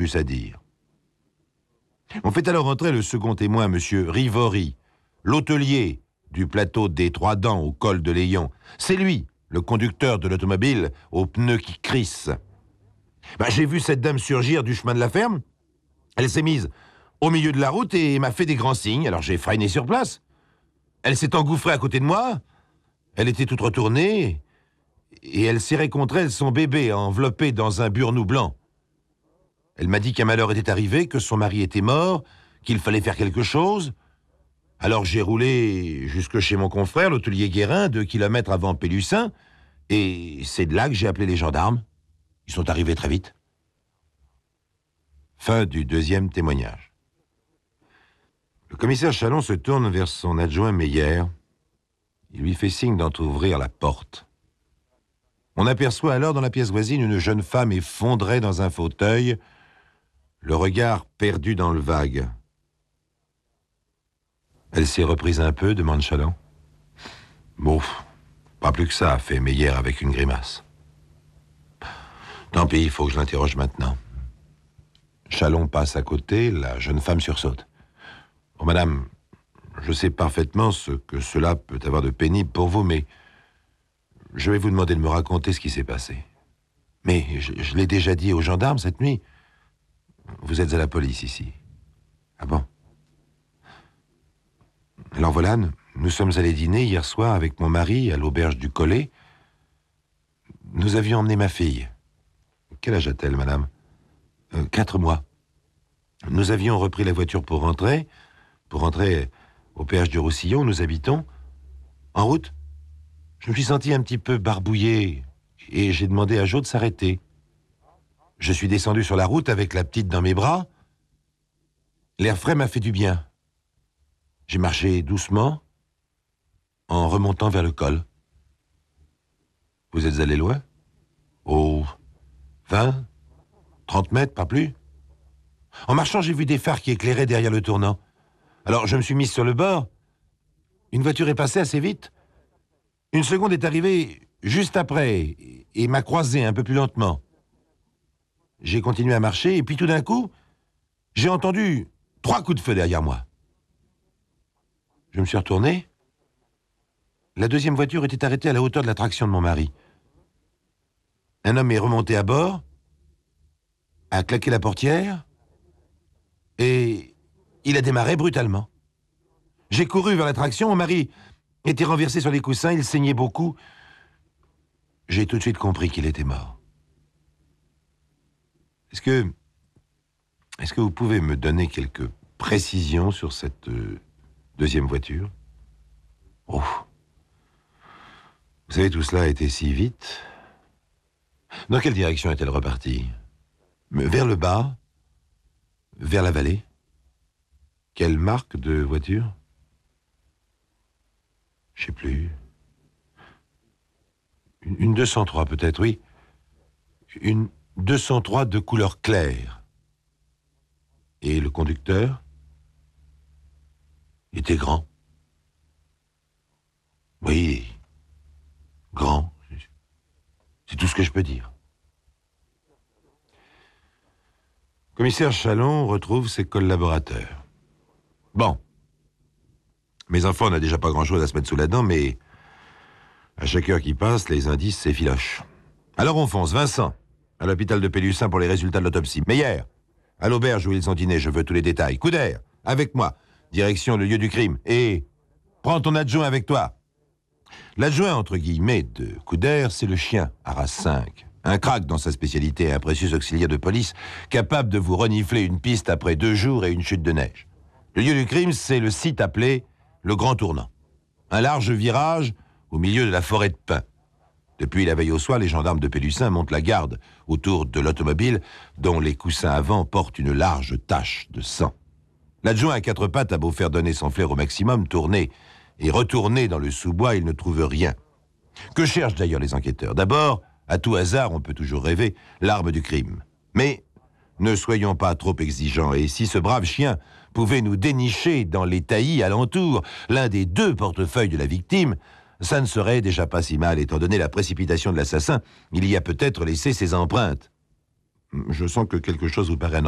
plus à dire. On fait alors entrer le second témoin, M. Rivory, l'hôtelier du plateau des Trois Dents au col de Léon. C'est lui, le conducteur de l'automobile aux pneus qui crissent. J'ai vu cette dame surgir du chemin de la ferme. Elle s'est mise au milieu de la route et m'a fait des grands signes, alors j'ai freiné sur place. Elle s'est engouffrée à côté de moi. Elle était toute retournée et elle serrait contre elle son bébé enveloppé dans un burnous blanc. Elle m'a dit qu'un malheur était arrivé, que son mari était mort, qu'il fallait faire quelque chose. Alors j'ai roulé jusque chez mon confrère, l'hôtelier Guérin, 2 kilomètres avant Pélussin, et c'est de là que j'ai appelé les gendarmes. Ils sont arrivés très vite. Fin du deuxième témoignage. Le commissaire Chalon se tourne vers son adjoint Meyer. Il lui fait signe d'entrouvrir la porte. On aperçoit alors dans la pièce voisine une jeune femme effondrée dans un fauteuil, le regard perdu dans le vague. Elle s'est reprise un peu, demande Chalon. Bon, pas plus que ça, fait Meyer avec une grimace. Tant pis, il faut que je l'interroge maintenant. Chalon passe à côté, la jeune femme sursaute. Oh, madame, je sais parfaitement ce que cela peut avoir de pénible pour vous, mais je vais vous demander de me raconter ce qui s'est passé. Mais je l'ai déjà dit aux gendarmes cette nuit. Vous êtes à la police ici. Ah bon? Alors voilà, nous sommes allés dîner hier soir avec mon mari à l'auberge du Collet. Nous avions emmené ma fille. Quel âge a-t-elle, madame? 4 mois. Nous avions repris la voiture pour rentrer au péage du Roussillon où nous habitons. En route, je me suis senti un petit peu barbouillé et j'ai demandé à Jo de s'arrêter. Je suis descendu sur la route avec la petite dans mes bras. L'air frais m'a fait du bien. J'ai marché doucement en remontant vers le col. Vous êtes allé loin? Oh, 20, 30 mètres, pas plus. En marchant, j'ai vu des phares qui éclairaient derrière le tournant. Alors, je me suis mis sur le bord. Une voiture est passée assez vite. Une seconde est arrivée juste après et m'a croisé un peu plus lentement. J'ai continué à marcher et puis tout d'un coup, j'ai entendu 3 coups de feu derrière moi. Je me suis retourné. La deuxième voiture était arrêtée à la hauteur de la traction de mon mari. Un homme est remonté à bord, a claqué la portière et il a démarré brutalement. J'ai couru vers la traction, mon mari était renversé sur les coussins, il saignait beaucoup. J'ai tout de suite compris qu'il était mort. Est-ce que vous pouvez me donner quelques précisions sur cette deuxième voiture? Oh. Vous savez, tout cela a été si vite. Dans quelle direction est-elle repartie? Vers le bas? Vers la vallée? Quelle marque de voiture? Je sais plus. Une 203 peut-être, oui. Une 203 de couleur claire. Et le conducteur était grand. Oui, grand. C'est tout ce que je peux dire. Commissaire Chalon retrouve ses collaborateurs. Bon. Mes enfants, on n'a déjà pas grand-chose à se mettre sous la dent, mais à chaque heure qui passe, les indices s'effilochent. Alors on fonce. Vincent, à l'hôpital de Pélussin pour les résultats de l'autopsie. Meyer, à l'auberge où ils ont dîné, je veux tous les détails. Couder, avec moi, direction le lieu du crime. Et prends ton adjoint avec toi. L'adjoint, entre guillemets, de Couder, c'est le chien, Arras 5. Un crack dans sa spécialité, un précieux auxiliaire de police, capable de vous renifler une piste après 2 jours et une chute de neige. Le lieu du crime, c'est le site appelé le Grand Tournant. Un large virage au milieu de la forêt de pins. Depuis la veille au soir, les gendarmes de Pélussin montent la garde autour de l'automobile dont les coussins avant portent une large tache de sang. L'adjoint à 4 pattes a beau faire donner son flair au maximum, tourner et retourner dans le sous-bois, il ne trouve rien. Que cherchent d'ailleurs les enquêteurs? D'abord, à tout hasard, on peut toujours rêver, l'arme du crime. Mais ne soyons pas trop exigeants, et si ce brave chien pouvait nous dénicher dans les taillis alentours l'un des 2 portefeuilles de la victime, ça ne serait déjà pas si mal, étant donné la précipitation de l'assassin. Il y a peut-être laissé ses empreintes. Je sens que quelque chose vous paraît anormal.